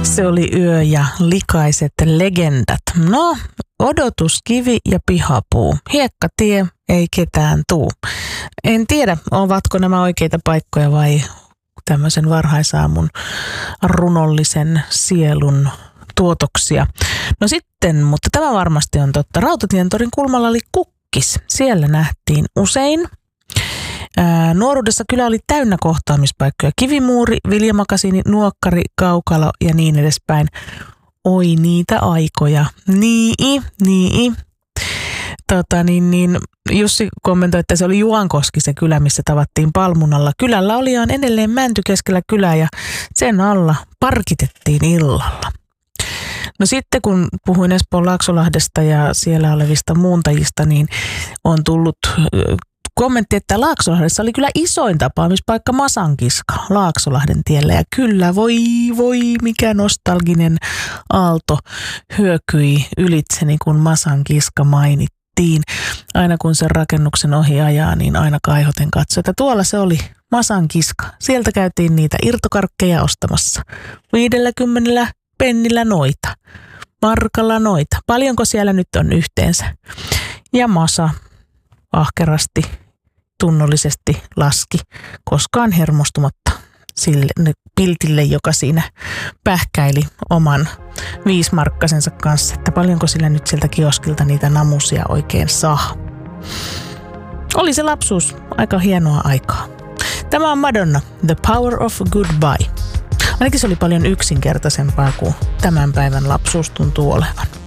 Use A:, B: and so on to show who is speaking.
A: Se oli Yö ja likaiset legendat. No, odotuskivi ja pihapuu. Hiekkatie, ei ketään tuu. En tiedä, ovatko nämä oikeita paikkoja vai tämmöisen varhaisaamun runollisen sielun tuotoksia. No sitten, mutta tämä varmasti on totta. Rautatientorin kulmalla oli kukkis. Siellä nähtiin usein. Nuoruudessa kylä oli täynnä kohtaamispaikkoja. Kivimuuri, viljamakasiini, nuokkari, kaukalo ja niin edespäin. Oi niitä aikoja. Niin. Jussi kommentoi, että se oli Juankoski se kylä, missä tavattiin Palmunalla. Kylällä oli edelleen mänty keskellä kylää ja sen alla parkitettiin illalla. No sitten kun puhuin Espoon Laaksolahdesta ja siellä olevista muuntajista, niin on tullut kommentti, että Laaksolahdessa oli kyllä isoin tapaamispaikka Masankiska Laaksolahden tiellä. Ja kyllä, voi, mikä nostalginen aalto hyökyi ylitseni, kun Masankiska mainittiin. Aina kun sen rakennuksen ohi ajaa, niin aina kaihoten katsoi, että tuolla se oli Masankiska. Sieltä käytiin niitä irtokarkkeja ostamassa. 50 pennillä noita, markalla noita. Paljonko siellä nyt on yhteensä? Ja Masa ahkerasti, tunnollisesti laski, koskaan hermostumatta sille piltille, joka siinä pähkäili oman 5-markkasensa kanssa, että paljonko sillä nyt sieltä kioskilta niitä namusia oikein saa. Oli se lapsuus aika hienoa aikaa. Tämä on Madonna, The Power of Goodbye. Ainakin se oli paljon yksinkertaisempaa kuin tämän päivän lapsuus tuntuu olevan.